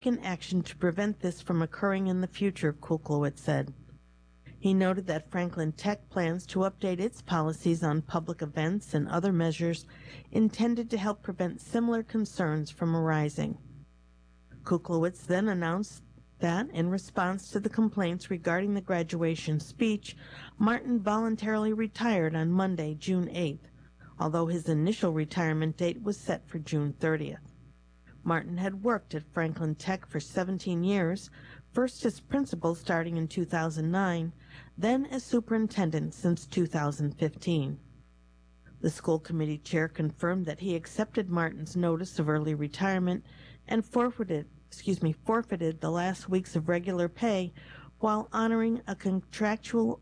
action to prevent this from occurring in the future, Kulklewicz said. He noted that Franklin Tech plans to update its policies on public events and other measures intended to help prevent similar concerns from arising. Kulklewicz then announced that, in response to the complaints regarding the graduation speech, Martin voluntarily retired on Monday, June 8th, although his initial retirement date was set for June 30th. Martin had worked at Franklin Tech for 17 years, first as principal starting in 2009, then as superintendent since 2015. The school committee chair confirmed that he accepted Martin's notice of early retirement and forfeited the last weeks of regular pay while honoring contractual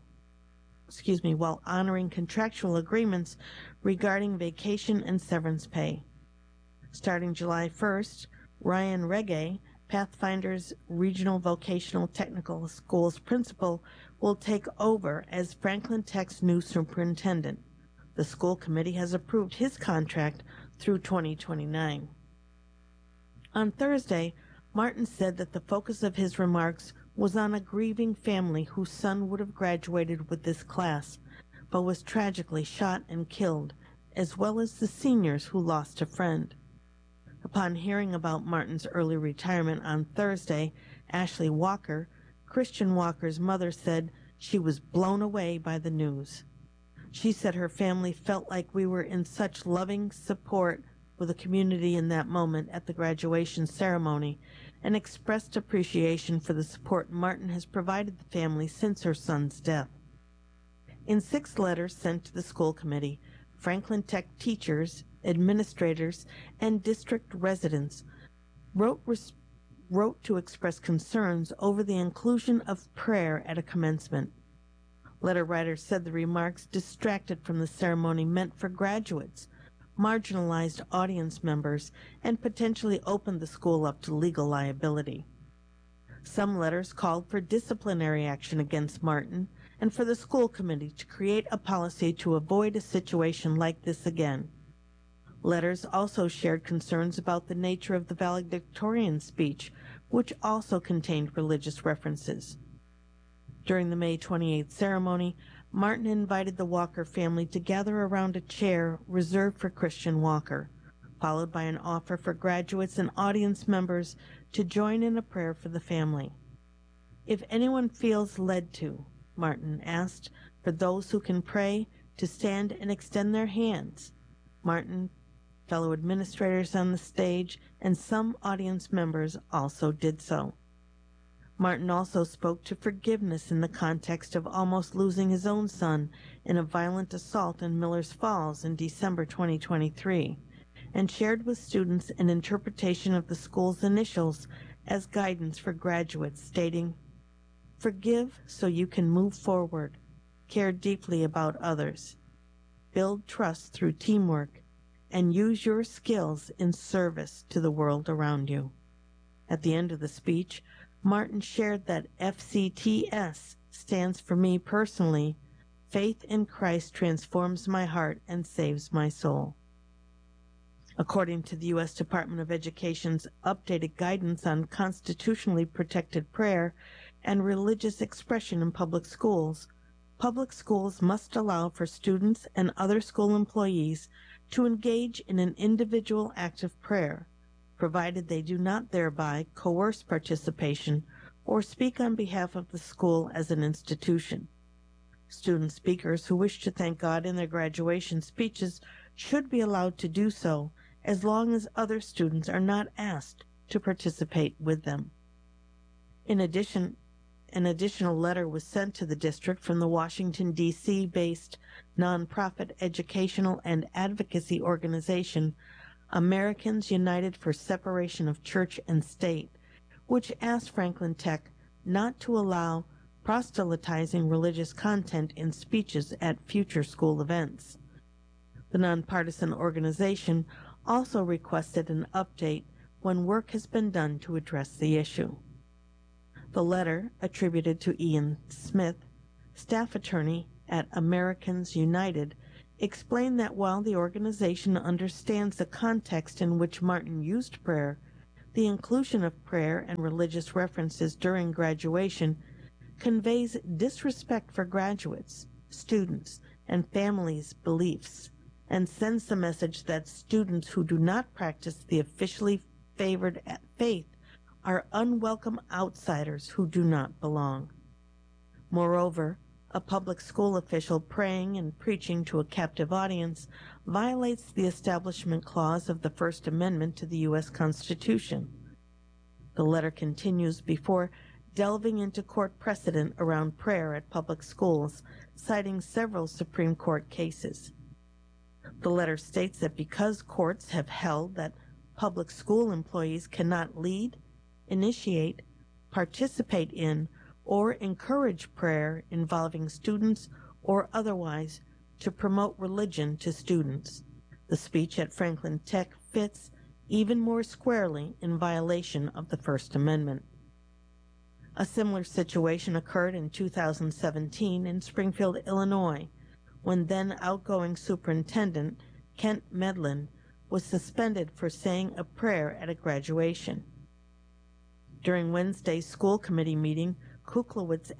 agreements regarding vacation and severance pay. Starting July 1st, Ryan Reggae, Pathfinder's Regional Vocational Technical School's principal, will take over as Franklin Tech's new superintendent. The school committee has approved his contract through 2029. On Thursday, Martin said that the focus of his remarks was on a grieving family whose son would have graduated with this class, but was tragically shot and killed, as well as the seniors who lost a friend. Upon hearing about Martin's early retirement on Thursday, Ashley Walker, Christian Walker's mother, said she was blown away by the news. She said her family felt like we were in such loving support with the community in that moment at the graduation ceremony and expressed appreciation for the support Martin has provided the family since her son's death. In 6 letters sent to the school committee, Franklin Tech teachers, administrators, and district residents wrote to express concerns over the inclusion of prayer at a commencement. Letter writers said the remarks distracted from the ceremony meant for graduates, marginalized audience members, and potentially opened the school up to legal liability. Some letters called for disciplinary action against Martin and for the school committee to create a policy to avoid a situation like this again. Letters also shared concerns about the nature of the valedictorian speech, which also contained religious references. During the May 28th ceremony, Martin invited the Walker family to gather around a chair reserved for Christian Walker, followed by an offer for graduates and audience members to join in a prayer for the family. If anyone feels led to, Martin asked for those who can pray to stand and extend their hands. Martin, fellow administrators on the stage, and some audience members also did so. Martin also spoke to forgiveness in the context of almost losing his own son in a violent assault in Millers Falls in December 2023, and shared with students an interpretation of the school's initials as guidance for graduates, stating, "Forgive so you can move forward, care deeply about others, build trust through teamwork, and use your skills in service to the world around you." At the end of the speech, Martin shared that FCTS stands for me personally, faith in Christ transforms my heart and saves my soul. According to the U.S. Department of Education's updated guidance on constitutionally protected prayer and religious expression in public schools must allow for students and other school employees to engage in an individual act of prayer, provided they do not thereby coerce participation or speak on behalf of the school as an institution. Student speakers who wish to thank God in their graduation speeches should be allowed to do so, as long as other students are not asked to participate with them. In addition, an additional letter was sent to the district from the Washington, D.C.-based nonprofit educational and advocacy organization Americans United for Separation of Church and State, which asked Franklin Tech not to allow proselytizing religious content in speeches at future school events. The nonpartisan organization also requested an update when work has been done to address the issue. The letter, attributed to Ian Smith, staff attorney at Americans United, explained that while the organization understands the context in which Martin used prayer, The inclusion of prayer and religious references during graduation conveys disrespect for graduates, students, and families' beliefs, and sends the message that students who do not practice the officially favored faith are unwelcome outsiders who do not belong. Moreover, a public school official praying and preaching to a captive audience violates the Establishment Clause of the First Amendment to the U.S. Constitution. The letter continues before delving into court precedent around prayer at public schools, citing several Supreme Court cases. The letter states that because courts have held that public school employees cannot lead, initiate, participate in, or encourage prayer involving students or otherwise to promote religion to students, the speech at Franklin Tech fits even more squarely in violation of the First Amendment. A similar situation occurred in 2017 in Springfield, Illinois, when then outgoing Superintendent Kent Medlin was suspended for saying a prayer at a graduation. During Wednesday's school committee meeting, Kuklowitz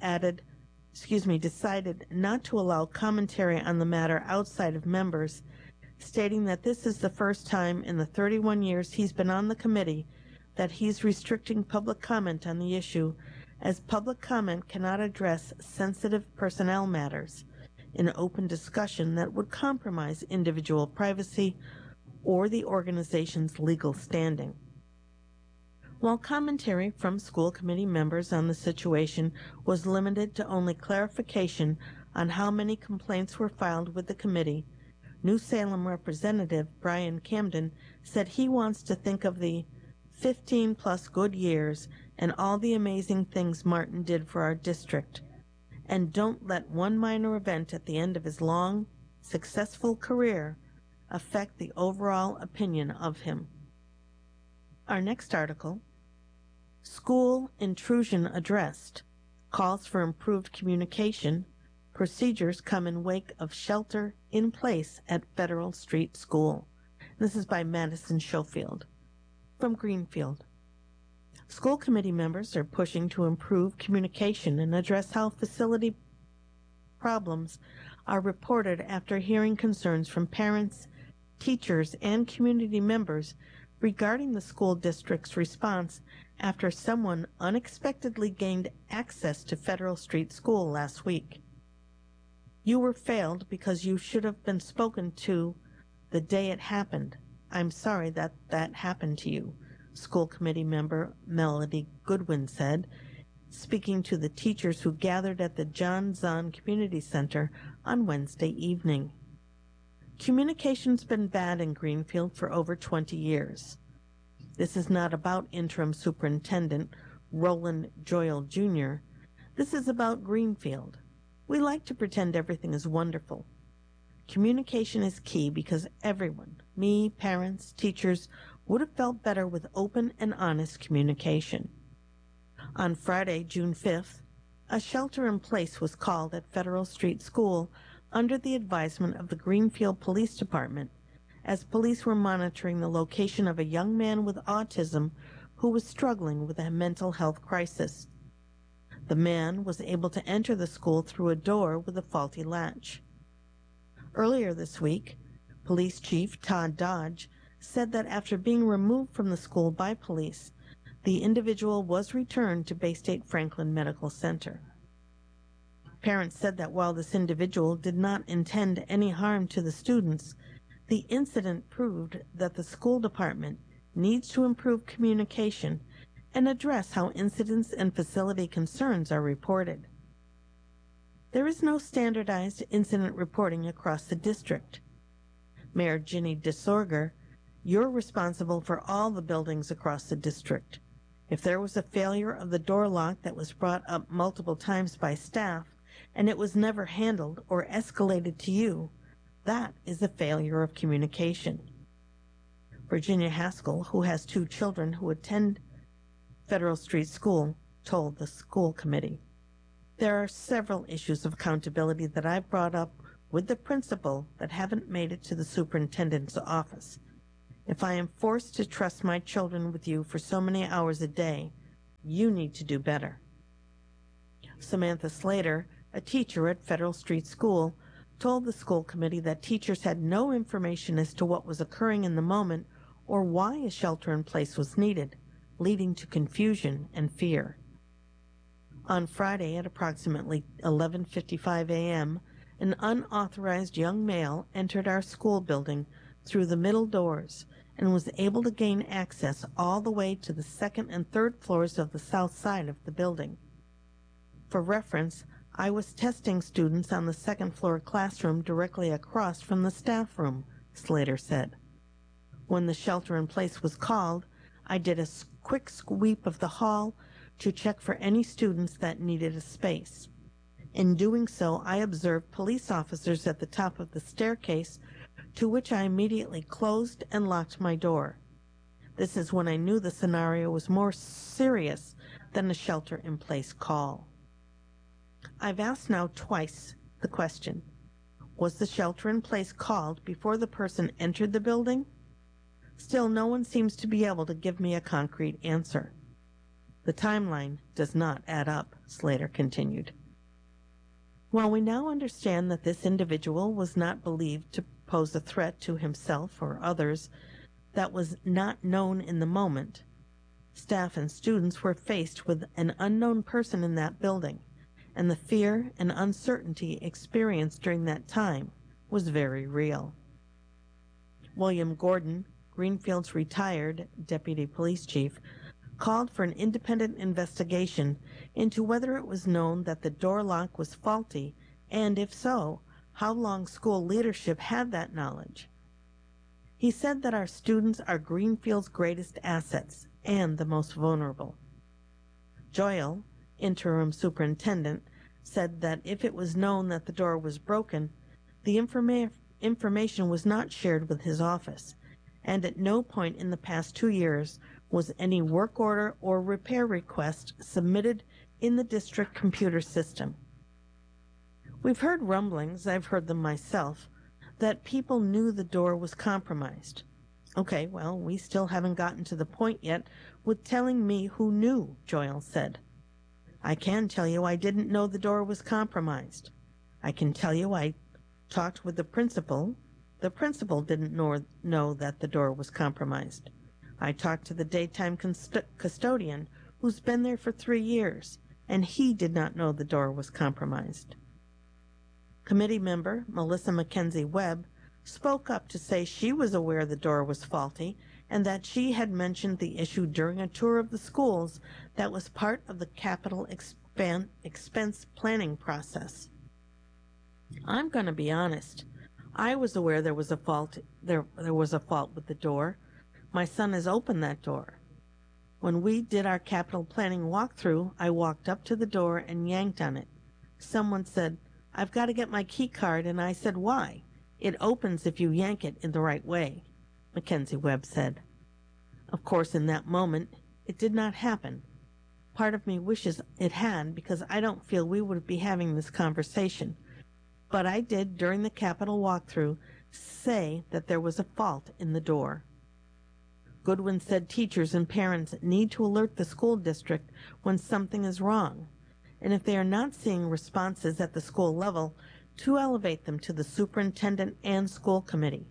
decided not to allow commentary on the matter outside of members, stating that this is the first time in the 31 years he's been on the committee that he's restricting public comment on the issue, as public comment cannot address sensitive personnel matters in open discussion that would compromise individual privacy or the organization's legal standing. While commentary from school committee members on the situation was limited to only clarification on how many complaints were filed with the committee, New Salem Representative Brian Camden said he wants to think of the 15-plus good years and all the amazing things Martin did for our district, and don't let one minor event at the end of his long, successful career affect the overall opinion of him. Our next article, School Intrusion Addressed, calls for improved communication. Procedures come in wake of shelter in place at Federal Street School. This is by Madison Schofield. From Greenfield. School committee members are pushing to improve communication and address how facility problems are reported after hearing concerns from parents, teachers, and community members regarding the school district's response after someone unexpectedly gained access to Federal Street School last week. You were failed because you should have been spoken to the day it happened. I'm sorry that happened to you, school committee member Melody Goodwin said, speaking to the teachers who gathered at the John Zahn Community Center on Wednesday evening. Communication's been bad in Greenfield for over 20 years. This is not about interim superintendent Roland Joyal Jr. This is about Greenfield. We like to pretend everything is wonderful. Communication is key because everyone, me, parents, teachers, would have felt better with open and honest communication. On Friday, June 5th, a shelter-in-place was called at Federal Street School under the advisement of the Greenfield Police Department, as police were monitoring the location of a young man with autism who was struggling with a mental health crisis. The man was able to enter the school through a door with a faulty latch. Earlier this week, Police Chief Todd Dodge said that after being removed from the school by police, the individual was returned to Bay State Franklin Medical Center. Parents said that while this individual did not intend any harm to the students, the incident proved that the school department needs to improve communication and address how incidents and facility concerns are reported. There is no standardized incident reporting across the district. Mayor Ginny DeSorger, you're responsible for all the buildings across the district. If there was a failure of the door lock that was brought up multiple times by staff and it was never handled or escalated to you, that is a failure of communication. Virginia Haskell, who has 2 children who attend Federal Street School, told the school committee, "There are several issues of accountability that I've brought up with the principal that haven't made it to the superintendent's office. If I am forced to trust my children with you for so many hours a day, you need to do better. Samantha Slater, a teacher at Federal Street School, told the school committee that teachers had no information as to what was occurring in the moment or why a shelter-in-place was needed, leading to confusion and fear. On Friday at approximately 11:55 a.m., an unauthorized young male entered our school building through the middle doors and was able to gain access all the way to the second and third floors of the south side of the building. For reference, I was testing students on the second floor classroom directly across from the staff room, Slater said. When the shelter-in-place was called, I did a quick sweep of the hall to check for any students that needed a space. In doing so, I observed police officers at the top of the staircase, to which I immediately closed and locked my door. This is when I knew the scenario was more serious than a shelter-in-place call. I've asked now twice the question, was the shelter-in-place called before the person entered the building? Still, no one seems to be able to give me a concrete answer. The timeline does not add up, Slater continued. While we now understand that this individual was not believed to pose a threat to himself or others that was not known in the moment, staff and students were faced with an unknown person in that building, and the fear and uncertainty experienced during that time was very real. William Gordon, Greenfield's retired deputy police chief, called for an independent investigation into whether it was known that the door lock was faulty, and if so, how long school leadership had that knowledge. He said that our students are Greenfield's greatest assets and the most vulnerable. Joyal, interim superintendent, said that if it was known that the door was broken, the information was not shared with his office, and at no point in the past 2 years was any work order or repair request submitted in the district computer system. We've heard rumblings, I've heard them myself, that people knew the door was compromised. Okay, well, we still haven't gotten to the point yet with telling me who knew, Joyal said. I can tell you I didn't know the door was compromised. I can tell you I talked with the principal. The principal didn't know that the door was compromised. I talked to the daytime custodian, who's been there for 3 years, and he did not know the door was compromised. Committee member Melissa Mackenzie Webb spoke up to say she was aware the door was faulty and that she had mentioned the issue during a tour of the schools that was part of the capital expense planning process. I'm going to be honest. I was aware there was a fault. There was a fault with the door. My son has opened that door. When we did our capital planning walkthrough, I walked up to the door and yanked on it. Someone said, "I've got to get my key card," and I said, "Why? It opens if you yank it in the right way," Mackenzie Webb said. Of course, in that moment, it did not happen. Part of me wishes it had, because I don't feel we would be having this conversation. But I did, during the Capitol walkthrough, say that there was a fault in the door. Goodwin said teachers and parents need to alert the school district when something is wrong, and if they are not seeing responses at the school level, to elevate them to the superintendent and school committee.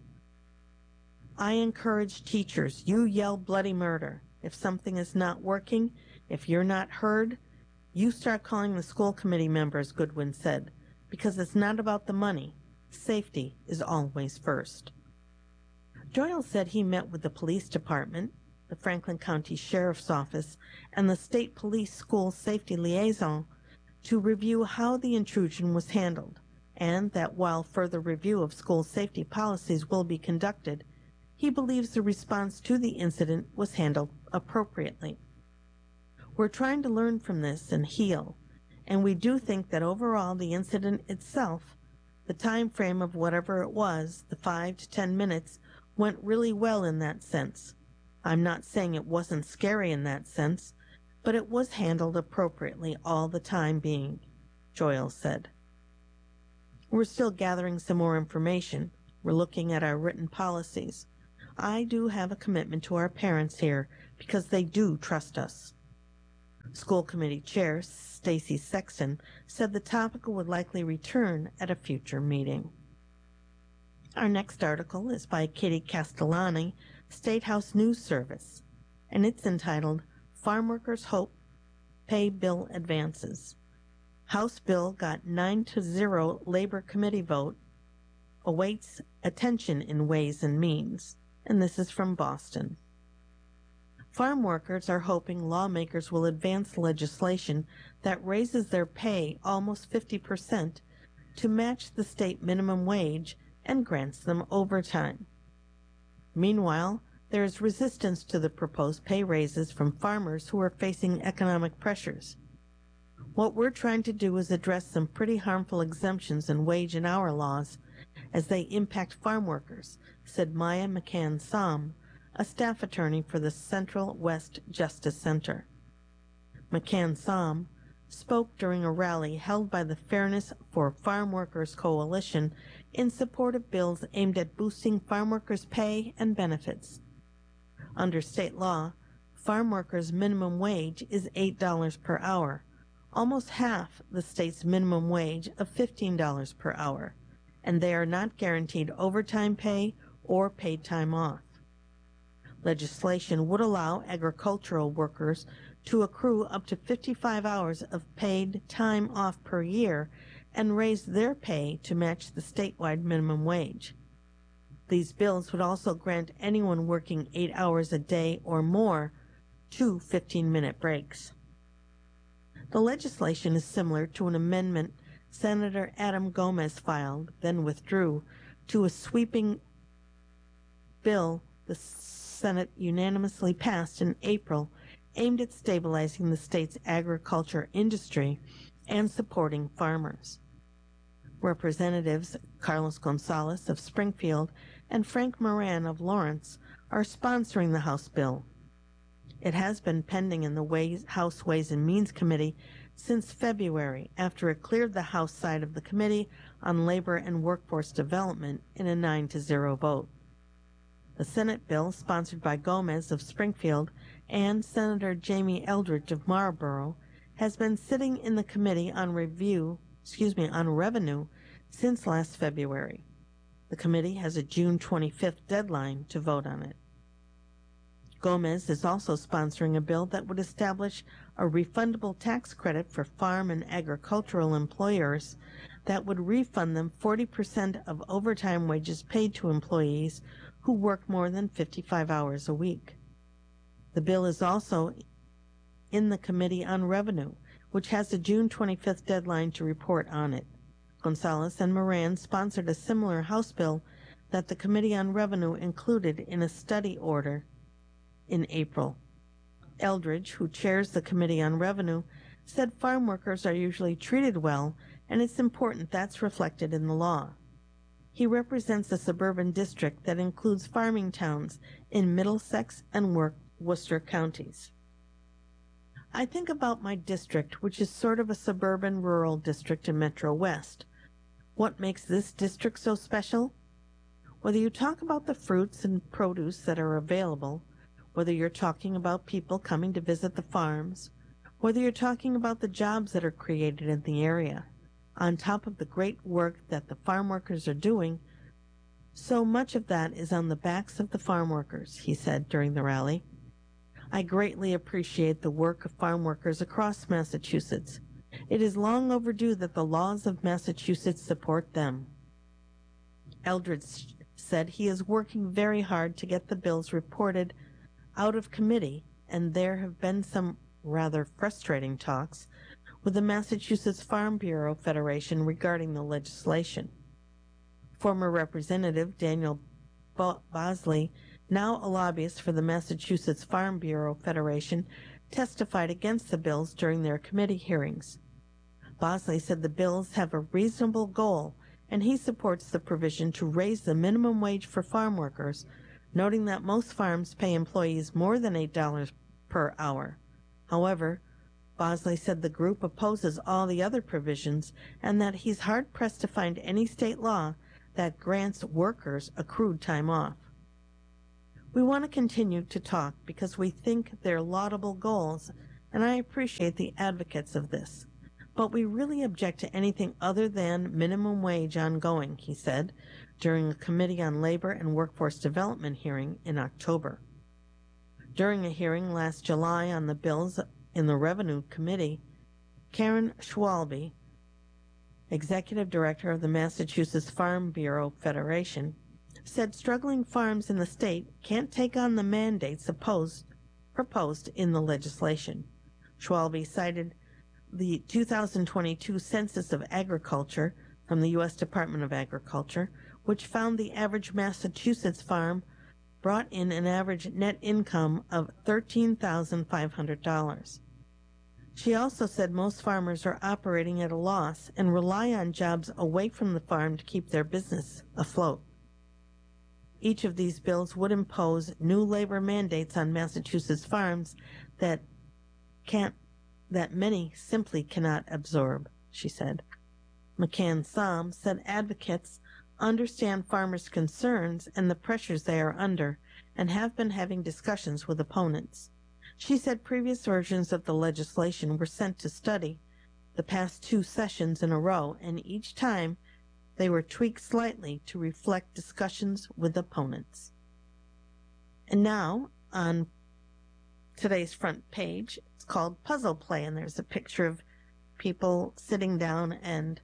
I encourage teachers, you yell bloody murder. If something is not working, if you're not heard, you start calling the school committee members, Goodwin said, because it's not about the money. Safety is always first. Joyal said he met with the police department, the Franklin County Sheriff's Office, and the state police school safety liaison to review how the intrusion was handled, and that while further review of school safety policies will be conducted, he believes the response to the incident was handled appropriately. We're trying to learn from this and heal, and we do think that overall the incident itself, the time frame of whatever it was, the 5 to 10 minutes, went really well in that sense. I'm not saying it wasn't scary in that sense, but it was handled appropriately all the time being, Joyal said. We're still gathering some more information. We're looking at our written policies. I do have a commitment to our parents here because they do trust us. School Committee Chair Stacy Sexton said the topic would likely return at a future meeting. Our next article is by Katie Castellani, State House News Service, and it's entitled Farm Workers Hope Pay Bill Advances. House bill got 9-0 Labor Committee vote, awaits attention in Ways and Means, and this is from Boston. Farm workers are hoping lawmakers will advance legislation that raises their pay almost 50% to match the state minimum wage and grants them overtime. Meanwhile, there is resistance to the proposed pay raises from farmers who are facing economic pressures. What we're trying to do is address some pretty harmful exemptions in wage and hour laws as they impact farm workers, said Maya McCann-Som, a staff attorney for the Central West Justice Center. McCann-Som spoke during a rally held by the Fairness for Farm Workers Coalition in support of bills aimed at boosting farm workers' pay and benefits. Under state law, farm workers' minimum wage is $8 per hour, almost half the state's minimum wage of $15 per hour, and they are not guaranteed overtime pay or paid time off. Legislation would allow agricultural workers to accrue up to 55 hours of paid time off per year and raise their pay to match the statewide minimum wage. These bills would also grant anyone working 8 hours a day or more 2 15-minute breaks. The legislation is similar to an amendment Senator Adam Gomez filed, then withdrew, to a sweeping bill the Senate unanimously passed in April aimed at stabilizing the state's agriculture industry and supporting farmers. Representatives Carlos Gonzalez of Springfield and Frank Moran of Lawrence are sponsoring the House bill. It has been pending in the House Ways and Means Committee since February after it cleared the House side of the Committee on Labor and Workforce Development in a 9-0 vote. The Senate bill, sponsored by Gomez of Springfield and Senator Jamie Eldridge of Marlboro, has been sitting in the Committee on Revenue since last February. The committee has a June 25th deadline to vote on it. Gomez is also sponsoring a bill that would establish a refundable tax credit for farm and agricultural employers that would refund them 40% of overtime wages paid to employees who work more than 55 hours a week. The bill is also in the Committee on Revenue, which has a June 25th deadline to report on it. Gonzalez and Moran sponsored a similar House bill that the Committee on Revenue included in a study order in April. Eldridge, who chairs the Committee on Revenue, said farm workers are usually treated well, and it's important that's reflected in the law. He represents a suburban district that includes farming towns in Middlesex and Worcester counties. I think about my district, which is sort of a suburban rural district in Metro West. What makes this district so special? Whether you talk about the fruits and produce that are available, whether you're talking about people coming to visit the farms, whether you're talking about the jobs that are created in the area, on top of the great work that the farm workers are doing, so much of that is on the backs of the farm workers, he said during the rally. I greatly appreciate the work of farm workers across Massachusetts. It is long overdue that the laws of Massachusetts support them. Eldridge said he is working very hard to get the bills reported out of committee, and there have been some rather frustrating talks with the Massachusetts Farm Bureau Federation regarding the legislation. Former Representative Daniel Bosley, now a lobbyist for the Massachusetts Farm Bureau Federation, testified against the bills during their committee hearings. Bosley said the bills have a reasonable goal, and he supports the provision to raise the minimum wage for farm workers, noting that most farms pay employees more than $8 per hour. However, Bosley said the group opposes all the other provisions and that he's hard-pressed to find any state law that grants workers accrued time off. We want to continue to talk because we think they're laudable goals, and I appreciate the advocates of this. But we really object to anything other than minimum wage ongoing, he said, during a Committee on Labor and Workforce Development hearing in October. During a hearing last July on the bills in the Revenue Committee, Karen Schwalbe, Executive Director of the Massachusetts Farm Bureau Federation, said struggling farms in the state can't take on the mandates proposed in the legislation. Schwalbe cited the 2022 Census of Agriculture from the U.S. Department of Agriculture, which found the average Massachusetts farm brought in an average net income of $13,500. She also said most farmers are operating at a loss and rely on jobs away from the farm to keep their business afloat. Each of these bills would impose new labor mandates on Massachusetts farms that many simply cannot absorb, she said. McCann Somm said advocates understand farmers' concerns and the pressures they are under and have been having discussions with opponents. She said previous versions of the legislation were sent to study the past 2 sessions in a row, and each time they were tweaked slightly to reflect discussions with opponents. And now, on today's front page, it's called Puzzle Play, and there's a picture of people sitting down and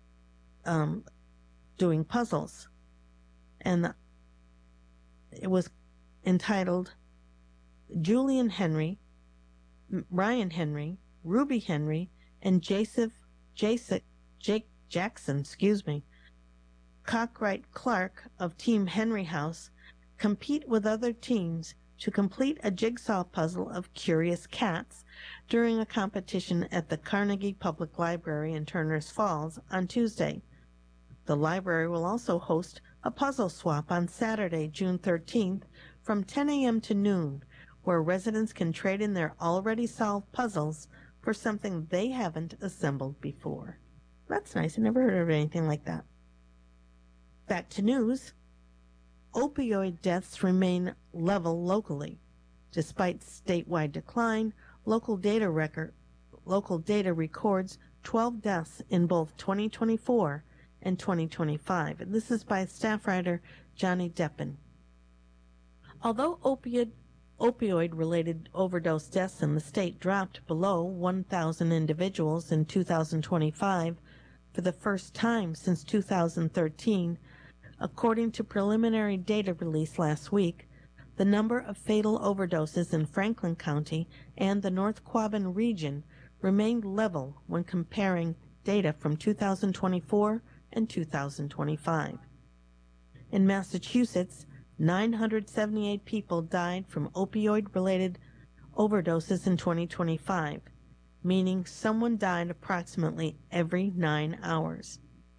doing puzzles. And it was entitled Julian Henry, Ryan Henry, Ruby Henry, and Jake Jackson, Cockright Clark of Team Henry House compete with other teams to complete a jigsaw puzzle of curious cats during a competition at the Carnegie Public Library in Turners Falls on Tuesday. The library will also host a puzzle swap on Saturday, June 13th from 10 a.m. to noon, where residents can trade in their already solved puzzles for something they haven't assembled before. That's nice. I never heard of anything like that. Back to news. Opioid deaths remain level locally. Despite statewide decline, local data records 12 deaths in both 2024 and 2025. And this is by staff writer Johnny Deppen. Although opioid-related overdose deaths in the state dropped below 1,000 individuals in 2025 for the first time since 2013, according to preliminary data released last week, the number of fatal overdoses in Franklin County and the North Quabbin region remained level when comparing data from 2024 and 2025. In Massachusetts, 978 people died from opioid-related overdoses in 2025, meaning someone died approximately every 9 hours.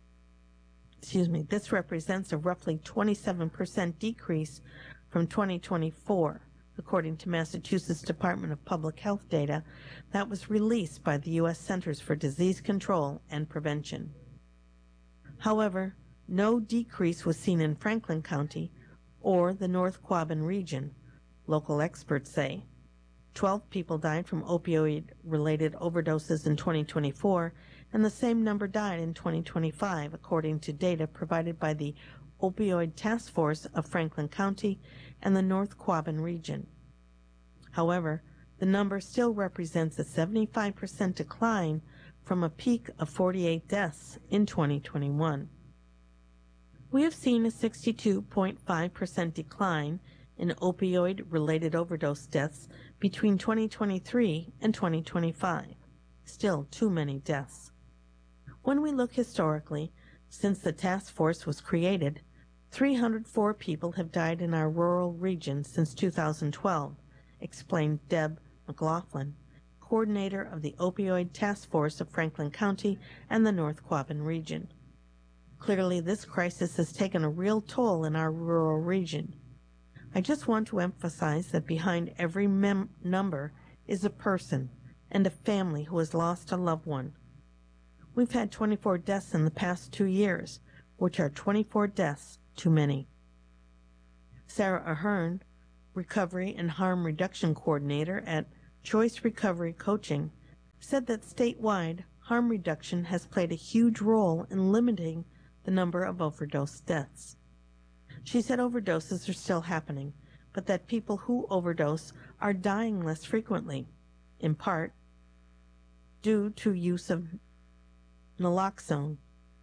This represents a roughly 27% decrease from 2024, according to Massachusetts Department of Public Health data that was released by the U.S. Centers for Disease Control and Prevention. However, no decrease was seen in Franklin County or the North Quabbin region, local experts say. 12 people died from opioid-related overdoses in 2024, and the same number died in 2025, according to data provided by the Opioid Task Force of Franklin County and the North Quabbin region. However, the number still represents a 75% decline from a peak of 48 deaths in 2021. We have seen a 62.5% decline in opioid-related overdose deaths between 2023 and 2025. Still too many deaths. When we look historically, since the task force was created, 304 people have died in our rural region since 2012, explained Deb McLaughlin, coordinator of the Opioid Task Force of Franklin County and the North Quabbin region. Clearly, this crisis has taken a real toll in our rural region. I just want to emphasize that behind every number is a person and a family who has lost a loved one. We've had 24 deaths in the past 2 years, which are 24 deaths too many. Sarah Ahern, Recovery and Harm Reduction Coordinator at Choice Recovery Coaching, said that statewide, harm reduction has played a huge role in limiting the number of overdose deaths. She said overdoses are still happening, but that people who overdose are dying less frequently, in part due to use of naloxone,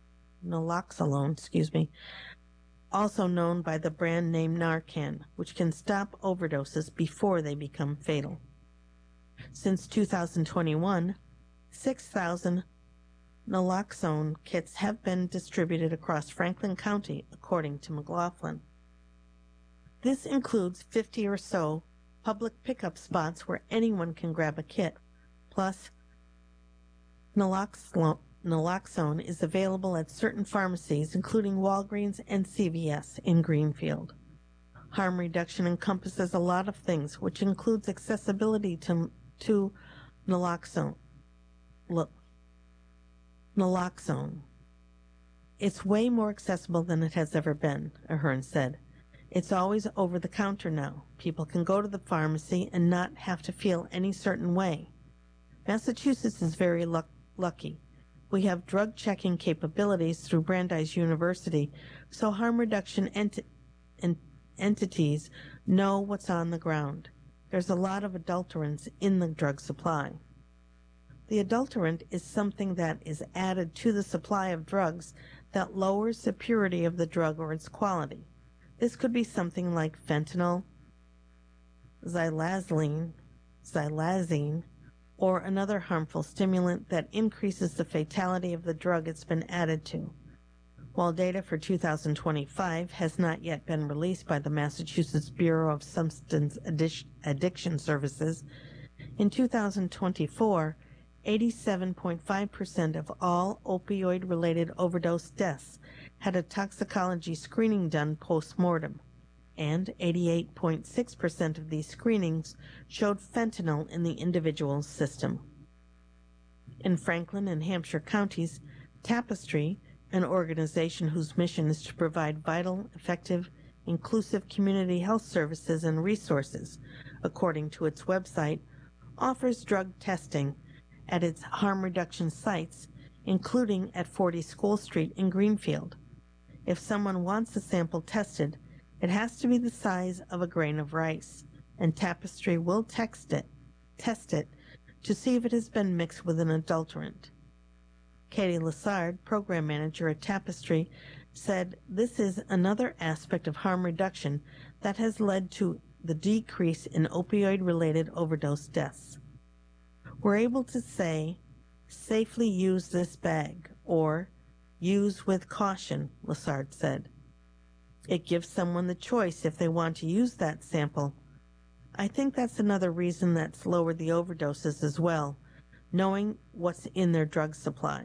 also known by the brand name Narcan, which can stop overdoses before they become fatal. Since 2021, 6,000 naloxone kits have been distributed across Franklin County, according to McLaughlin. This includes 50 or so public pickup spots where anyone can grab a kit, plus naloxone is available at certain pharmacies, including Walgreens and CVS in Greenfield. Harm reduction encompasses a lot of things, which includes accessibility to naloxone. It's way more accessible than it has ever been, Ahern said. It's always over the counter now. People can go to the pharmacy and not have to feel any certain way. Massachusetts is very lucky. We have drug checking capabilities through Brandeis University, so harm reduction entities know what's on the ground. There's a lot of adulterants in the drug supply. The adulterant is something that is added to the supply of drugs that lowers the purity of the drug or its quality. This could be something like fentanyl, xylazine, or another harmful stimulant that increases the fatality of the drug it's been added to. While data for 2025 has not yet been released by the Massachusetts Bureau of Substance Addiction Services, in 2024, 87.5% of all opioid-related overdose deaths had a toxicology screening done post-mortem, and 88.6% of these screenings showed fentanyl in the individual's system. In Franklin and Hampshire counties, Tapestry, an organization whose mission is to provide vital, effective, inclusive community health services and resources, according to its website, offers drug testing at its harm reduction sites, including at 40 School Street in Greenfield. If someone wants a sample tested, it has to be the size of a grain of rice, and Tapestry will test it to see if it has been mixed with an adulterant. Katie Lassard, program manager at Tapestry, said this is another aspect of harm reduction that has led to the decrease in opioid-related overdose deaths. We're able to say, safely use this bag, or use with caution, Lassard said. It gives someone the choice if they want to use that sample. I think that's another reason that's lowered the overdoses as well, knowing what's in their drug supply.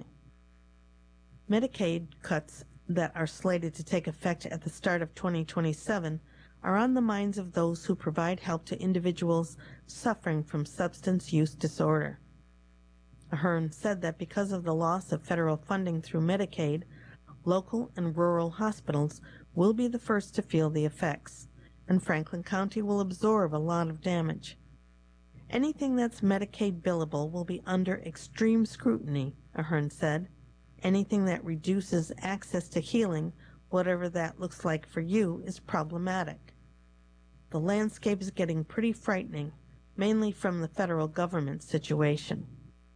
Medicaid cuts that are slated to take effect at the start of 2027 are on the minds of those who provide help to individuals suffering from substance use disorder. Ahern said that because of the loss of federal funding through Medicaid, local and rural hospitals will be the first to feel the effects, and Franklin County will absorb a lot of damage. Anything that's Medicaid billable will be under extreme scrutiny, Ahern said. Anything that reduces access to healing, whatever that looks like for you, is problematic. The landscape is getting pretty frightening, mainly from the federal government situation.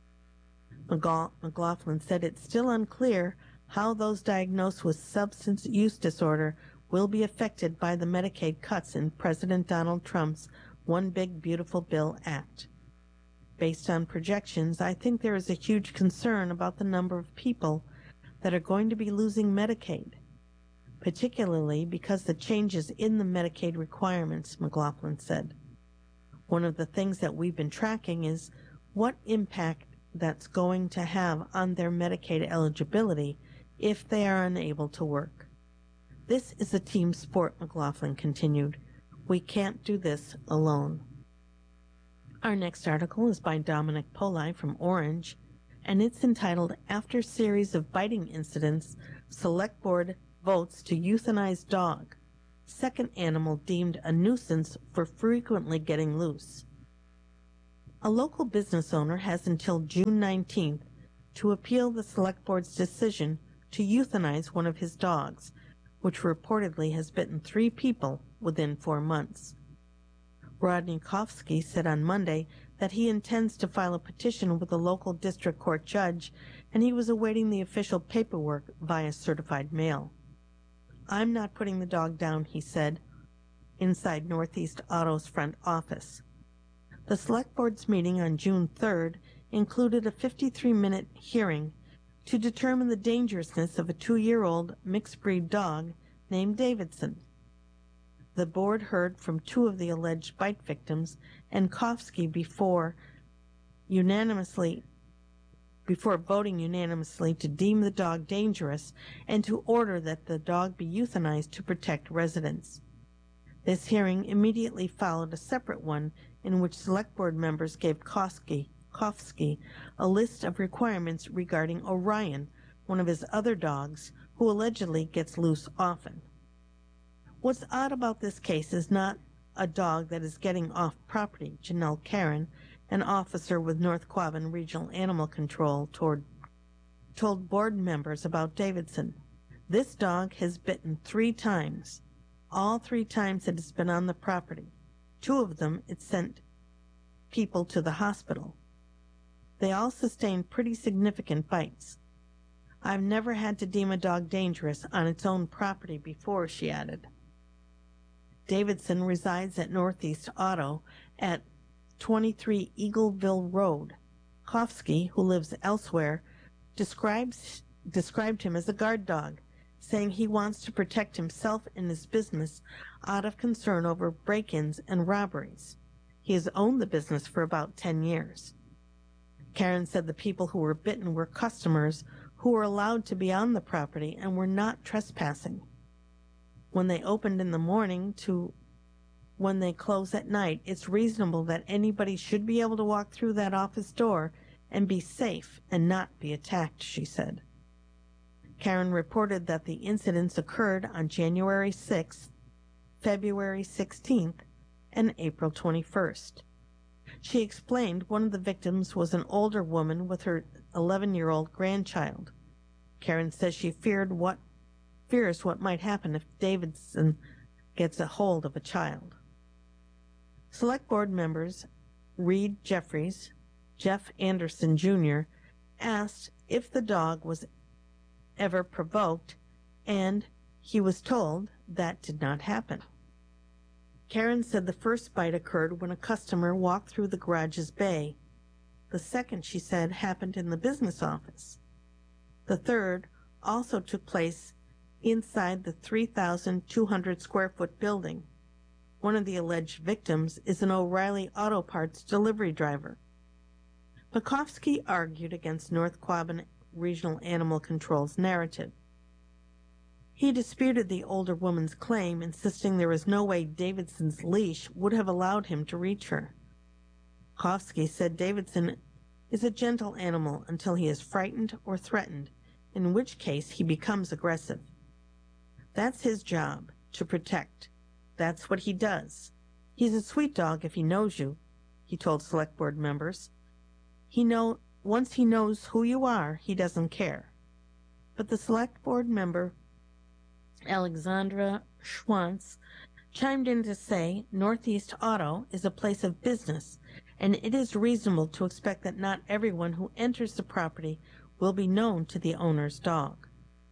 McLaughlin said it's still unclear how those diagnosed with substance use disorder will be affected by the Medicaid cuts in President Donald Trump's One Big Beautiful Bill Act. Based on projections, I think there is a huge concern about the number of people that are going to be losing Medicaid, particularly because the changes in the Medicaid requirements, McLaughlin said. One of the things that we've been tracking is what impact that's going to have on their Medicaid eligibility if they are unable to work. This is a team sport, McLaughlin continued. We can't do this alone. Our next article is by Dominic Poli from Orange, and it's entitled, After Series of Biting Incidents, Select Board Votes to Euthanize Dog. second animal deemed a nuisance for frequently getting loose. A local business owner has until June 19th to appeal the Select Board's decision to euthanize one of his dogs, which reportedly has bitten 3 people within 4 months. Rodney Kofsky said on Monday that he intends to file a petition with a local district court judge, and he was awaiting the official paperwork via certified mail. "I'm not putting the dog down," he said, inside Northeast Auto's front office. The Select Board's meeting on June 3rd included a 53-minute hearing to determine the dangerousness of a 2-year-old mixed-breed dog named Davidson. The board heard from 2 of the alleged bite victims and Kofsky before voting unanimously to deem the dog dangerous and to order that the dog be euthanized to protect residents. This hearing immediately followed a separate one in which Select Board members gave Kofsky a list of requirements regarding Orion, one of his other dogs, who allegedly gets loose often. What's odd about this case is not a dog that is getting off property, Janelle Karen, an officer with North Quabbin Regional Animal Control, told board members about Davidson. This dog has bitten 3 times. All 3 times it has been on the property. 2 of them it sent people to the hospital. They all sustained pretty significant bites. I've never had to deem a dog dangerous on its own property before, she added. Davidson resides at Northeast Auto at 23 Eagleville Road. Kofsky, who lives elsewhere, described him as a guard dog, saying he wants to protect himself and his business out of concern over break-ins and robberies. He has owned the business for about 10 years. Karen said the people who were bitten were customers who were allowed to be on the property and were not trespassing. When they opened in the morning to when they close at night, it's reasonable that anybody should be able to walk through that office door and be safe and not be attacked, she said. Karen reported that the incidents occurred on January 6th, February 16th, and April 21st. She explained one of the victims was an older woman with her 11-year-old grandchild. Karen says she fears what might happen if Davidson gets a hold of a child. Select Board members Reed Jeffries, Jeff Anderson Jr., asked if the dog was ever provoked, and he was told that did not happen. Karen said the first bite occurred when a customer walked through the garage's bay. The second, she said, happened in the business office. The third also took place inside the 3,200 square foot building. One of the alleged victims is an O'Reilly Auto Parts delivery driver. Kofsky argued against North Quabbin Regional Animal Control's narrative. He disputed the older woman's claim, insisting there was no way Davidson's leash would have allowed him to reach her. Kofsky said Davidson is a gentle animal until he is frightened or threatened, in which case he becomes aggressive. That's his job, to protect. That's what he does. He's a sweet dog if he knows you, he told Select Board members. Once he knows who you are, he doesn't care. But the Select Board member, Alexandra Schwantz, chimed in to say Northeast Auto is a place of business, and it is reasonable to expect that not everyone who enters the property will be known to the owner's dog.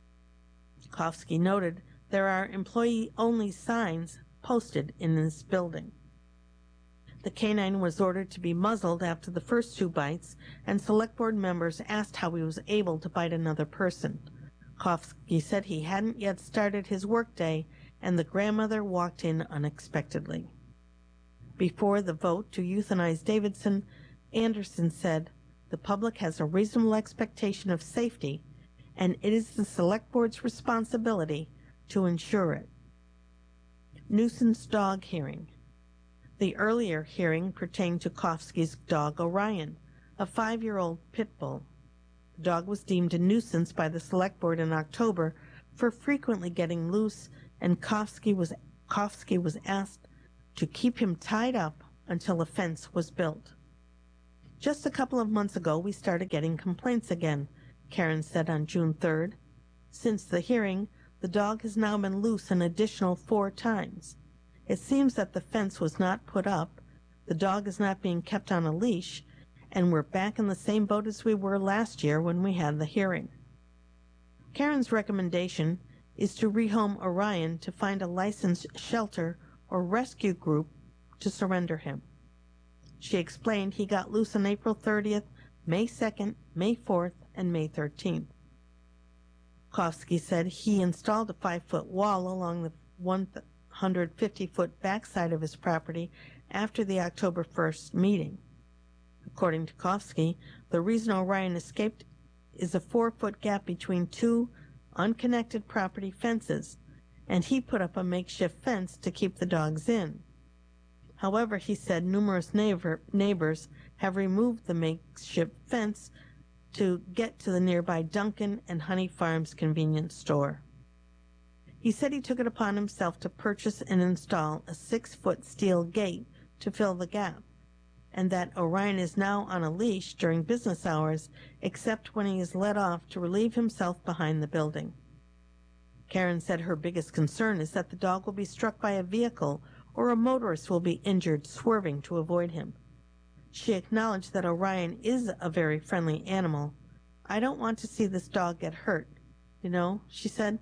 Kofsky noted there are employee-only signs posted in this building. The canine was ordered to be muzzled after the first 2 bites, and Select Board members asked how he was able to bite another person. Kofsky said he hadn't yet started his workday, and the grandmother walked in unexpectedly. Before the vote to euthanize Davidson, Anderson said, "The public has a reasonable expectation of safety, and it is the Select Board's responsibility to ensure it." Nuisance dog hearing. The earlier hearing pertained to Kofsky's dog Orion, a 5-year-old pit bull. The dog was deemed a nuisance by the Select Board in October for frequently getting loose, and Kofsky was Kofsky was asked to keep him tied up until a fence was built. Just a couple of months ago, we started getting complaints again, Karen said on June 3rd. Since the hearing, the dog has now been loose an additional 4 times. It seems that the fence was not put up, the dog is not being kept on a leash, and we're back in the same boat as we were last year when we had the hearing. Karen's recommendation is to rehome Orion to find a licensed shelter or rescue group to surrender him. She explained he got loose on April 30th, May 2nd, May 4th, and May 13th. Kofsky said he installed a 5-foot wall along the 150-foot backside of his property after the October 1st meeting. According to Kofsky, the reason Orion escaped is a 4-foot gap between 2 unconnected property fences, and he put up a makeshift fence to keep the dogs in. However, he said numerous neighbors have removed the makeshift fence to get to the nearby Dunkin' and Honey Farms convenience store. He said he took it upon himself to purchase and install a 6-foot steel gate to fill the gap, and that Orion is now on a leash during business hours, except when he is let off to relieve himself behind the building. Karen said her biggest concern is that the dog will be struck by a vehicle or a motorist will be injured swerving to avoid him. She acknowledged that Orion is a very friendly animal. "I don't want to see this dog get hurt, she said.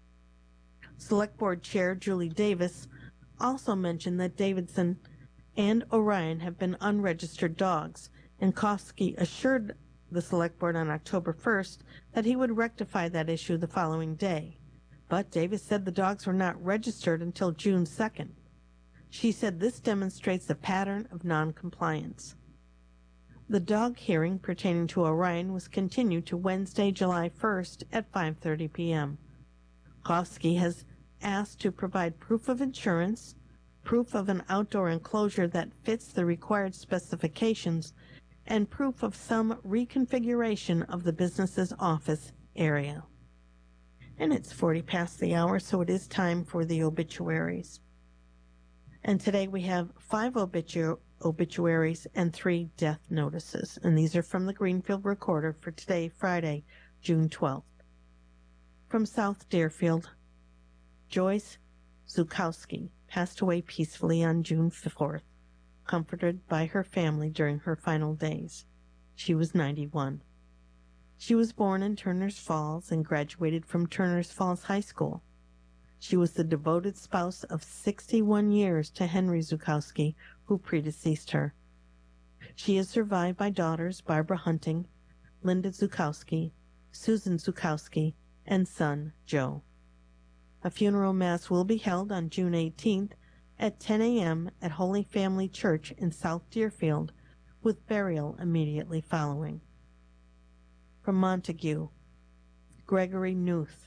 Select Board Chair Julie Davis also mentioned that Davidson and Orion have been unregistered dogs, and Kofsky assured the Select Board on October 1st that he would rectify that issue the following day. But Davis said the dogs were not registered until June 2nd. She said this demonstrates a pattern of noncompliance. The dog hearing pertaining to Orion was continued to Wednesday, July 1st at 5:30 p.m. Kofsky has asked to provide proof of insurance, proof of an outdoor enclosure that fits the required specifications, and proof of some reconfiguration of the business's office area. And it's 40 past the hour, so it is time for the obituaries. And today we have 5 obituaries and 3 death notices, and these are from the Greenfield Recorder for today, Friday, June 12th. From South Deerfield, Joyce Zukowski passed away peacefully on June 4th, comforted by her family during her final days. She was 91. She was born in Turners Falls and graduated from Turners Falls High School. She was the devoted spouse of 61 years to Henry Zukowski, who predeceased her. She is survived by daughters Barbara Hunting, Linda Zukowski, Susan Zukowski, and son Joe. A funeral mass will be held on June 18th at 10 a.m. at Holy Family Church in South Deerfield, with burial immediately following. From Montague, Gregory Knuth,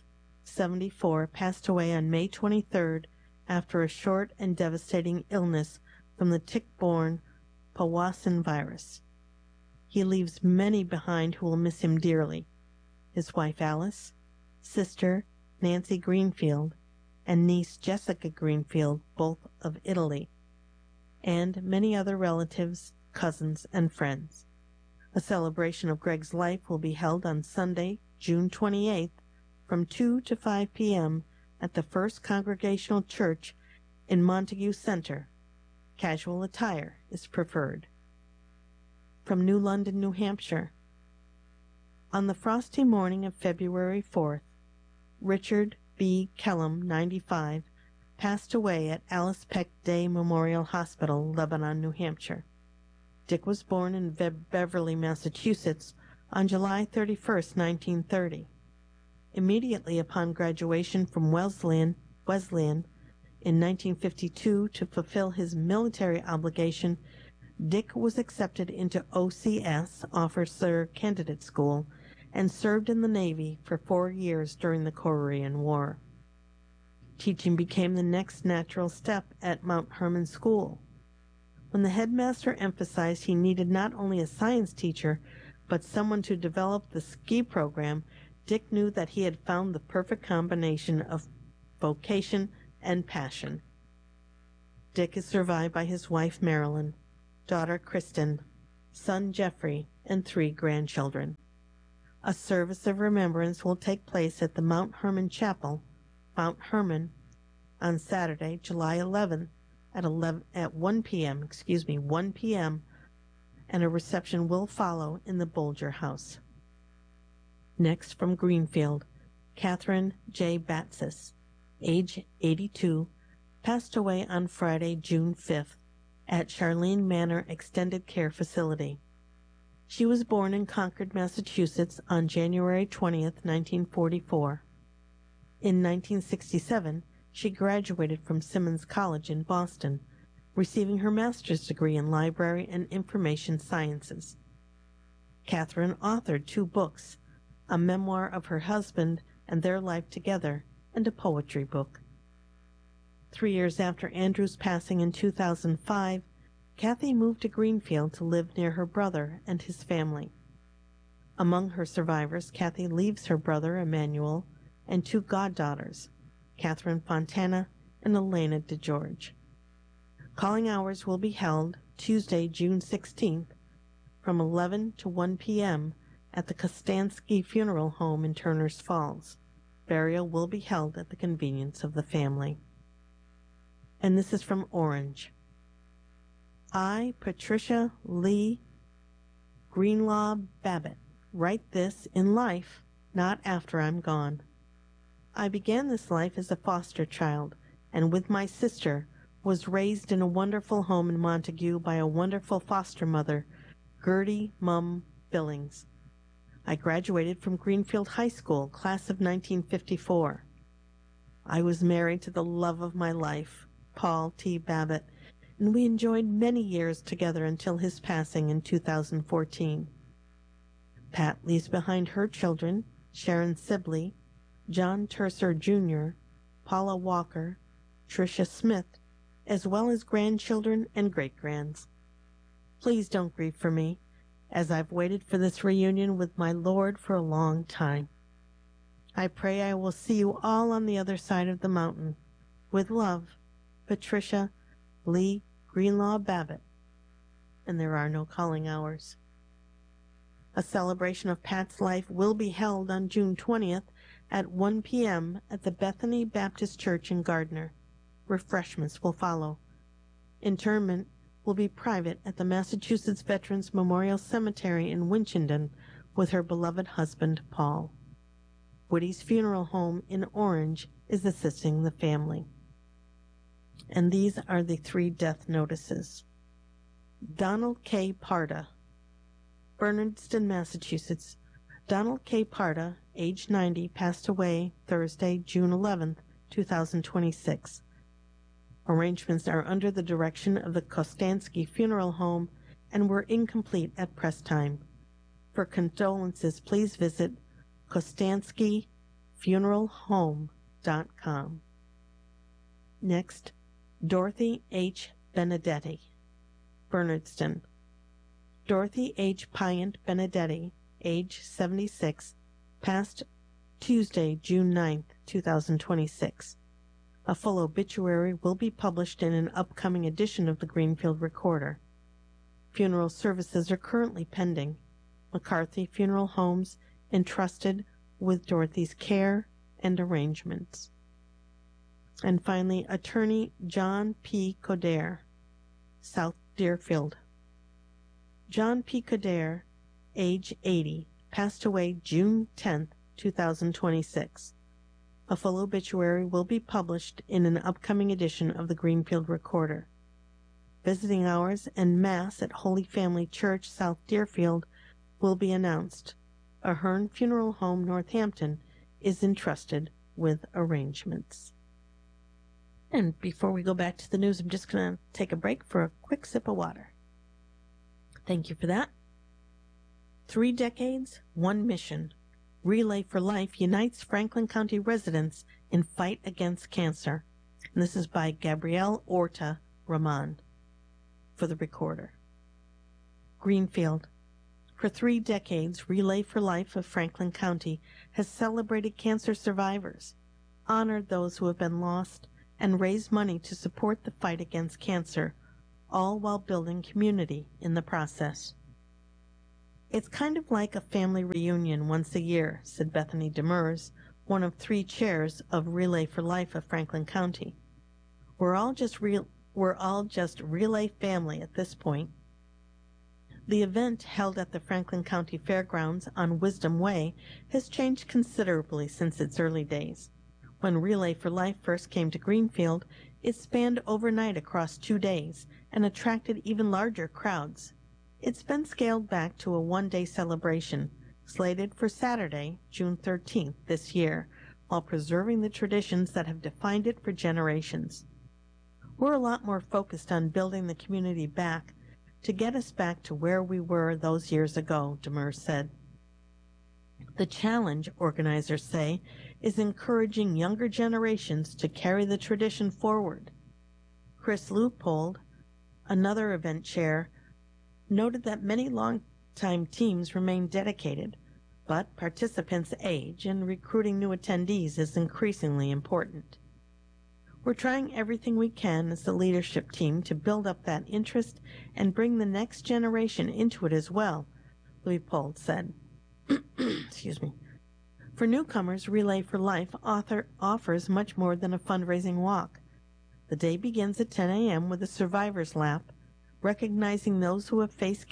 74, passed away on May 23rd after a short and devastating illness from the tick-borne Powassan virus. He leaves many behind who will miss him dearly: his wife Alice, sister Nancy Greenfield, and niece Jessica Greenfield, both of Italy, and many other relatives, cousins, and friends. A celebration of Greg's life will be held on Sunday, June 28th, from 2 to 5 p.m. at the First Congregational Church in Montague Center. Casual attire is preferred. From New London, New Hampshire. On the frosty morning of February 4th, Richard B. Kellum, 95, passed away at Alice Peck Day Memorial Hospital, Lebanon, New Hampshire. Dick was born in Beverly, Massachusetts on July 31st, 1930. Immediately upon graduation from Wesleyan in 1952 to fulfill his military obligation, Dick was accepted into OCS, Officer Candidate School, and served in the Navy for 4 years during the Korean War. Teaching became the next natural step at Mount Hermon School. When the headmaster emphasized he needed not only a science teacher, but someone to develop the ski program, Dick knew that he had found the perfect combination of vocation and passion. Dick is survived by his wife Marilyn, daughter Kristen, son Jeffrey, and 3 grandchildren. A service of remembrance will take place at the Mount Hermon Chapel, Mount Hermon, on Saturday, July 11th at 1 p.m., 1 p.m., and a reception will follow in the Bolger House. Next, from Greenfield, Catherine J. Batsis, age 82, passed away on Friday, June 5th, at Charlene Manor Extended Care Facility. She was born in Concord, Massachusetts on January 20th, 1944. In 1967, she graduated from Simmons College in Boston, receiving her master's degree in library and information sciences. Catherine authored 2 books, a memoir of her husband and their life together, and a poetry book. 3 years after Andrew's passing in 2005, Kathy moved to Greenfield to live near her brother and his family. Among her survivors, Kathy leaves her brother Emmanuel and 2 goddaughters, Catherine Fontana and Elena DeGeorge. Calling hours will be held Tuesday, June 16th, from 11 to 1 p.m. at the Kostansky Funeral Home in Turners Falls. Burial will be held at the convenience of the family. And this is from Orange. I, Patricia Lee Greenlaw Babbitt, write this in life, not after I'm gone. I began this life as a foster child, and with my sister, was raised in a wonderful home in Montague by a wonderful foster mother, Gertie Mum Billings. I graduated from Greenfield High School, class of 1954. I was married to the love of my life, Paul T. Babbitt, and we enjoyed many years together until his passing in 2014. Pat leaves behind her children, Sharon Sibley, John Terser Jr., Paula Walker, Tricia Smith, as well as grandchildren and great-grands. Please don't grieve for me, as I've waited for this reunion with my Lord for a long time. I pray I will see you all on the other side of the mountain. With love, Patricia Lee Greenlaw Babbitt. And there are no calling hours. A celebration of Pat's life will be held on June 20th at 1 p.m. at the Bethany Baptist Church in Gardner. Refreshments will follow. Interment will be private at the Massachusetts Veterans Memorial Cemetery in Winchendon with her beloved husband, Paul. Woody's Funeral Home in Orange is assisting the family. And these are the 3 death notices. Donald K. Parda, Bernardston, Massachusetts. Donald K. Parda, age 90, passed away Thursday, June 11th, 2026. Arrangements are under the direction of the Kostansky Funeral Home and were incomplete at press time. For condolences, please visit kostanskyfuneralhome.com. Next, Dorothy H. Benedetti, Bernardston. Dorothy H. Pyant Benedetti, age 76, passed Tuesday, June 9th, 2026. A full obituary will be published in an upcoming edition of the Greenfield Recorder. Funeral services are currently pending. McCarthy Funeral Homes entrusted with Dorothy's care and arrangements. And finally, Attorney John P. Coderre, South Deerfield. John P. Coderre, age 80, passed away June 10th, 2026. A full obituary will be published in an upcoming edition of the Greenfield Recorder. Visiting hours and Mass at Holy Family Church, South Deerfield, will be announced. Ahern Funeral Home, Northampton, is entrusted with arrangements. And before we go back to the news, I'm just going to take a break for a quick sip of water. Thank you for that. 3 decades, 1 mission. Relay for Life unites Franklin County residents in fight against cancer. And this is by Gabrielle Orta Rahman for the Recorder. Greenfield. For 3 decades, Relay for Life of Franklin County has celebrated cancer survivors, honored those who have been lost, and raise money to support the fight against cancer, all while building community in the process. It's kind of like a family reunion once a year, said Bethany Demers, one of 3 chairs of Relay for Life of Franklin County. We're all just Relay family at this point. The event, held at the Franklin County Fairgrounds on Wisdom Way, has changed considerably since its early days. When Relay for Life first came to Greenfield, it spanned overnight across 2 days and attracted even larger crowds. It's been scaled back to a 1-day celebration, slated for Saturday, June 13th this year, while preserving the traditions that have defined it for generations. We're a lot more focused on building the community back to get us back to where we were those years ago, Demers said. The challenge, organizers say, is encouraging younger generations to carry the tradition forward. Chris Leupold, another event chair, noted that many long-time teams remain dedicated, but participants age and recruiting new attendees is increasingly important. We're trying everything we can as the leadership team to build up that interest and bring the next generation into it as well, Leupold said. Excuse me. For newcomers, Relay for Life offers much more than a fundraising walk. The day begins at 10 a.m. with a survivor's lap, recognizing those who have faced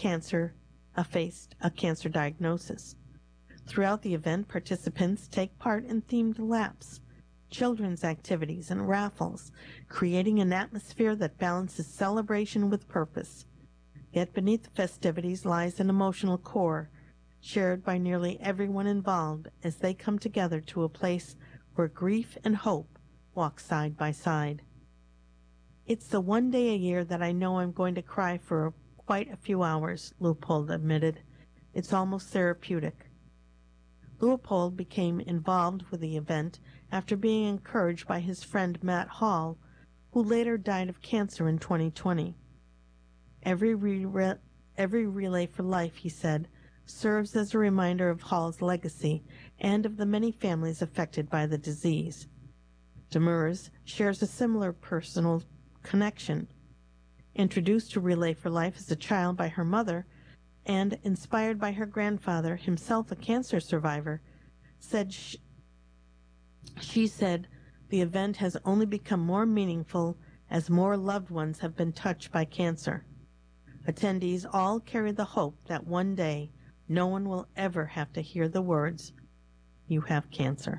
a cancer diagnosis. Throughout the event, participants take part in themed laps, children's activities, and raffles, creating an atmosphere that balances celebration with purpose. Yet beneath the festivities lies an emotional core, shared by nearly everyone involved as they come together to a place where grief and hope walk side by side. It's the one day a year that I know I'm going to cry for quite a few hours, Leupold admitted. It's almost therapeutic. Leupold became involved with the event after being encouraged by his friend Matt Hall, who later died of cancer in 2020. Every Relay for Life, he said, serves as a reminder of Hall's legacy and of the many families affected by the disease. Demers shares a similar personal connection. Introduced to Relay for Life as a child by her mother and inspired by her grandfather, himself a cancer survivor, she said the event has only become more meaningful as more loved ones have been touched by cancer. Attendees all carry the hope that one day no one will ever have to hear the words, "You have cancer."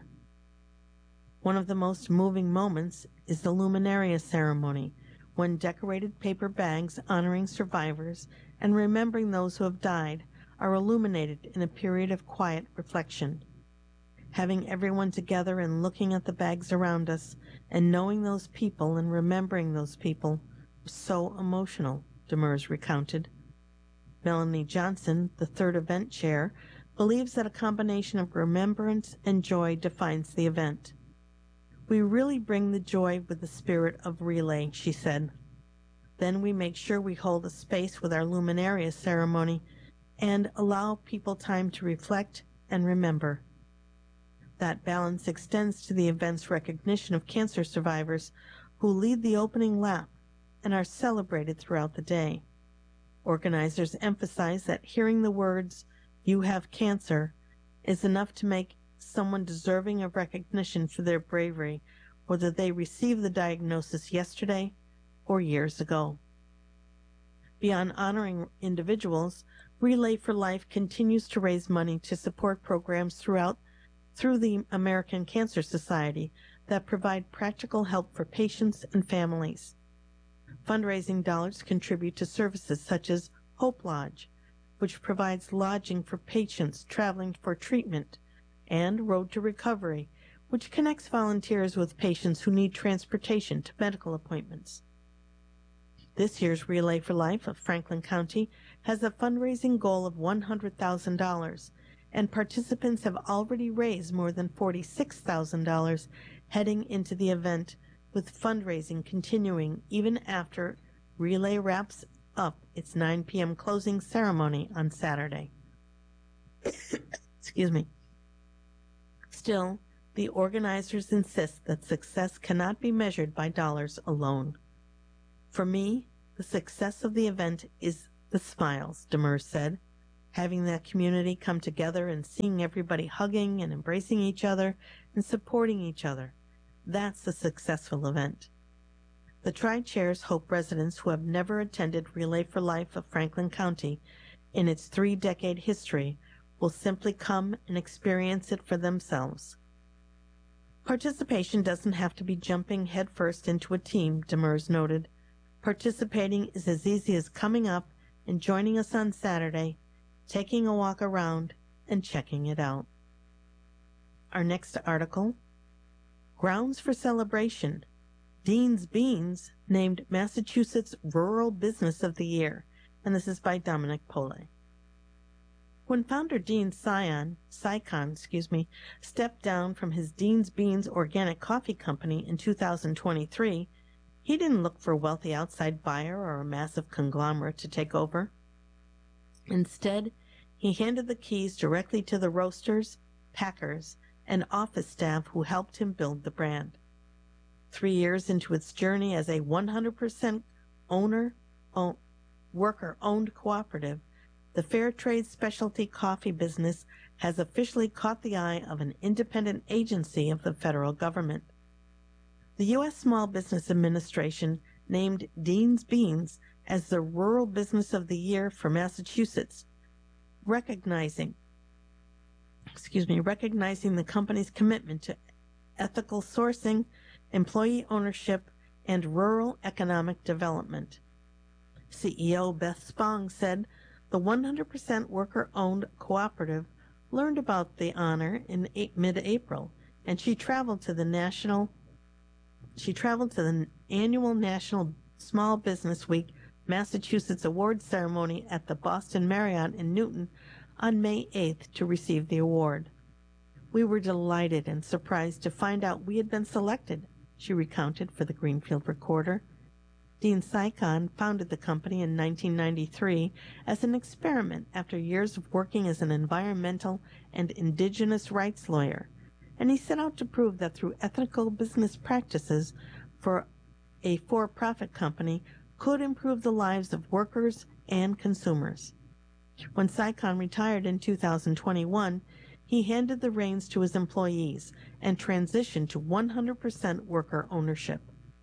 One of the most moving moments is the Luminaria ceremony, when decorated paper bags honoring survivors and remembering those who have died are illuminated in a period of quiet reflection. Having everyone together and looking at the bags around us and knowing those people and remembering those people was so emotional, Demers recounted. Melanie Johnson, the 3rd event chair, believes that a combination of remembrance and joy defines the event. We really bring the joy with the spirit of Relay, she said. Then we make sure we hold a space with our Luminaria ceremony and allow people time to reflect and remember. That balance extends to the event's recognition of cancer survivors who lead the opening lap and are celebrated throughout the day. Organizers emphasize that hearing the words, "You have cancer," is enough to make someone deserving of recognition for their bravery, whether they received the diagnosis yesterday or years ago. Beyond honoring individuals, Relay for Life continues to raise money to support programs through the American Cancer Society that provide practical help for patients and families. Fundraising dollars contribute to services such as Hope Lodge, which provides lodging for patients traveling for treatment, and Road to Recovery, which connects volunteers with patients who need transportation to medical appointments. This year's Relay for Life of Franklin County has a fundraising goal of $100,000, and participants have already raised more than $46,000 heading into the event, with fundraising continuing even after Relay wraps up its 9 p.m. closing ceremony on Saturday. Excuse me. Still, the organizers insist that success cannot be measured by dollars alone. For me, the success of the event is the smiles, Demers said. Having that community come together and seeing everybody hugging and embracing each other and supporting each other. That's a successful event. The Tri-Chairs hope residents who have never attended Relay for Life of Franklin County in its 3-decade history will simply come and experience it for themselves. Participation doesn't have to be jumping headfirst into a team, Demers noted. Participating is as easy as coming up and joining us on Saturday, taking a walk around, and checking it out. Our next article, Grounds for Celebration. Dean's Beans named Massachusetts Rural Business of the Year, and this is by Dominic Pole. When founder Dean Sycon, stepped down from his Dean's Beans organic coffee company in 2023, he didn't look for a wealthy outside buyer or a massive conglomerate to take over. Instead, he handed the keys directly to the roasters, packers, and office staff who helped him build the brand. 3 years into its journey as a 100% worker-owned cooperative, the Fair Trade Specialty Coffee business has officially caught the eye of an independent agency of the federal government. The U.S. Small Business Administration named Dean's Beans as the Rural Business of the Year for Massachusetts, recognizing the company's commitment to ethical sourcing, employee ownership, and rural economic development. CEO Beth Spong said the 100% worker-owned cooperative learned about the honor in mid-April, and she traveled to the annual National Small Business Week Massachusetts Awards ceremony at the Boston Marriott in Newton on May 8th to receive the award. We were delighted and surprised to find out we had been selected, she recounted for the Greenfield Recorder. Dean Sycon founded the company in 1993 as an experiment after years of working as an environmental and indigenous rights lawyer, and he set out to prove that through ethical business practices for a for-profit company could improve the lives of workers and consumers. When Sycon retired in 2021, he handed the reins to his employees and transitioned to 100% worker ownership.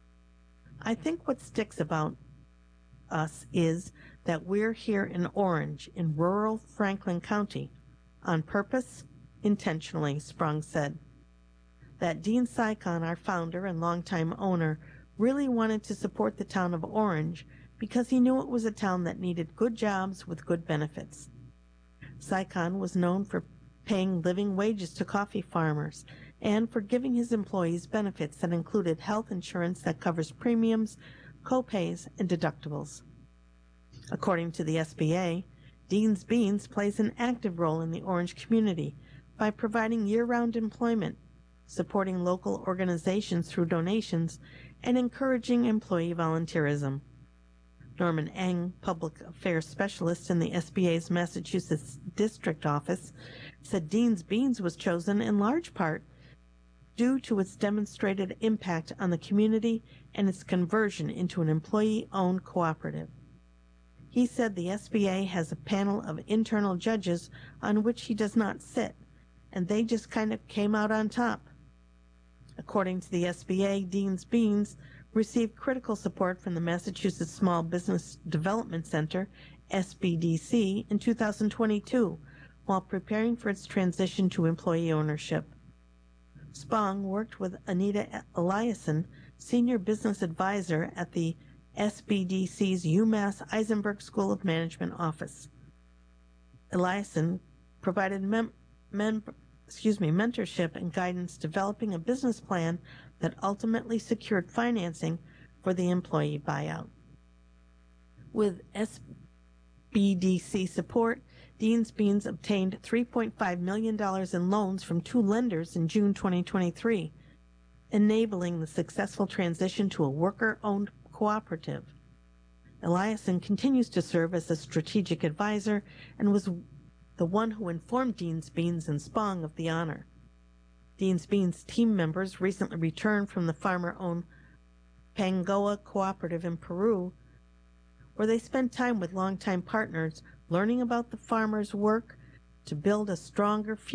I think what sticks about us is that we're here in Orange, in rural Franklin County, on purpose, intentionally, Sprung said. That Dean Sycon, our founder and longtime owner, really wanted to support the town of Orange because he knew it was a town that needed good jobs with good benefits. Sycon was known for paying living wages to coffee farmers and for giving his employees benefits that included health insurance that covers premiums, co-pays, and deductibles. According to the SBA, Dean's Beans plays an active role in the Orange community by providing year-round employment, supporting local organizations through donations, and encouraging employee volunteerism. Norman Eng, Public Affairs Specialist in the SBA's Massachusetts District Office, said Dean's Beans was chosen in large part due to its demonstrated impact on the community and its conversion into an employee-owned cooperative. He said the SBA has a panel of internal judges on which he does not sit, and they just kind of came out on top. According to the SBA, Dean's Beans received critical support from the Massachusetts Small Business Development Center, SBDC, in 2022, while preparing for its transition to employee ownership. Spong worked with Anita Eliason, Senior Business Advisor at the SBDC's UMass Eisenberg School of Management office. Eliason provided mentorship and guidance developing a business plan that ultimately secured financing for the employee buyout. With SBDC support, Dean's Beans obtained $3.5 million in loans from 2 lenders in June 2023, enabling the successful transition to a worker-owned cooperative. Eliason continues to serve as a strategic advisor and was the one who informed Dean's Beans and Spong of the honor. Dean's Beans team members recently returned from the farmer-owned Pangoa Cooperative in Peru, where they spent time with longtime partners learning about the farmers' work to build a stronger future.